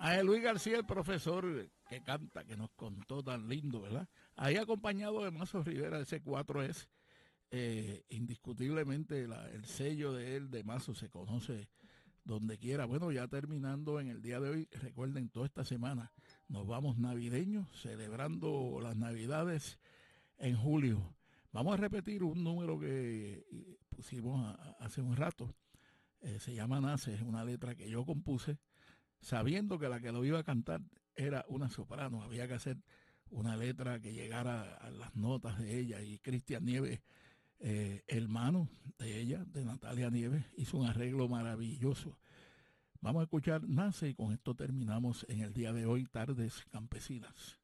A Luis García, el profesor que canta, que nos contó tan lindo, ¿verdad? Ahí acompañado de Mazo Rivera, ese 4 es indiscutiblemente el sello de él, de Mazo, se conoce donde quiera. Bueno, ya terminando en el día de hoy, recuerden, toda esta semana nos vamos navideños, celebrando las Navidades en julio. Vamos a repetir un número que pusimos hace un rato. Se llama Nace, es una letra que yo compuse sabiendo que la que lo iba a cantar era una soprano. Había que hacer una letra que llegara a las notas de ella, y Cristian Nieves, hermano de ella, de Natalia Nieves, hizo un arreglo maravilloso. Vamos a escuchar Nace y con esto terminamos en el día de hoy, Tardes Campesinas.